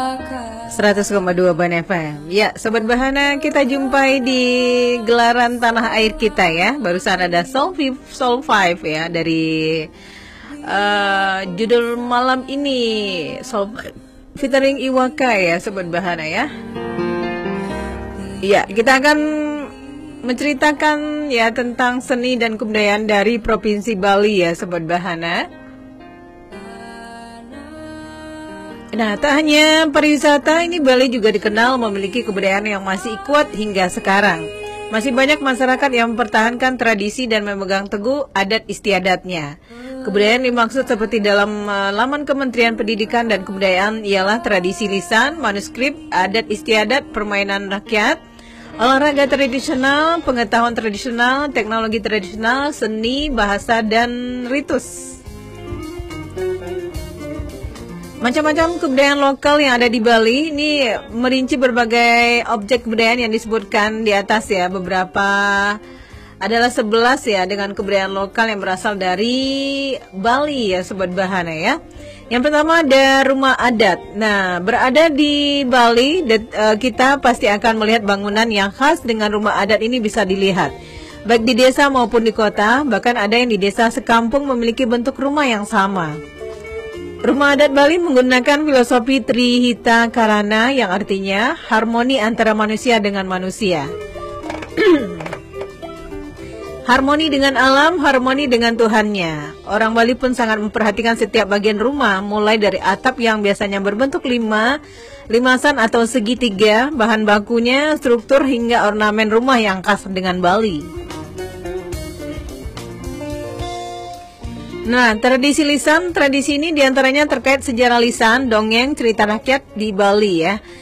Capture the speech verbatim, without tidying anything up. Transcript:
seratus koma dua Ban F M. Ya, Sobat Bahana, kita jumpai di gelaran tanah air kita ya. Barusan ada Soul Soul Five ya dari uh, judul malam ini Soul featuring Iwaka ya, Sobat Bahana ya. Ya, kita akan menceritakan ya tentang seni dan kebudayaan dari Provinsi Bali ya, Sobat Bahana. Nah, tak hanya pariwisata, ini Bali juga dikenal memiliki kebudayaan yang masih kuat hingga sekarang. Masih banyak masyarakat yang mempertahankan tradisi dan memegang teguh adat istiadatnya. Kebudayaan dimaksud seperti dalam uh, laman Kementerian Pendidikan dan Kebudayaan ialah tradisi lisan, manuskrip, adat istiadat, permainan rakyat, olahraga tradisional, pengetahuan tradisional, teknologi tradisional, seni, bahasa, dan ritus. Macam-macam kebudayaan lokal yang ada di Bali ini merinci berbagai objek kebudayaan yang disebutkan di atas ya. Beberapa adalah sebelas ya dengan kebudayaan lokal yang berasal dari Bali ya, Sobat Bahana ya. Yang pertama ada rumah adat. Nah, berada di Bali kita pasti akan melihat bangunan yang khas dengan rumah adat ini bisa dilihat. Baik di desa maupun di kota, bahkan ada yang di desa sekampung memiliki bentuk rumah yang sama. Rumah adat Bali menggunakan filosofi Trihita Karana yang artinya harmoni antara manusia dengan manusia. Harmoni dengan alam, harmoni dengan Tuhannya. Orang Bali pun sangat memperhatikan setiap bagian rumah, mulai dari atap yang biasanya berbentuk lima, limasan atau segitiga, bahan bakunya, struktur hingga ornamen rumah yang khas dengan Bali. Nah, tradisi lisan, tradisi ini diantaranya terkait sejarah lisan, dongeng, cerita rakyat di Bali ya.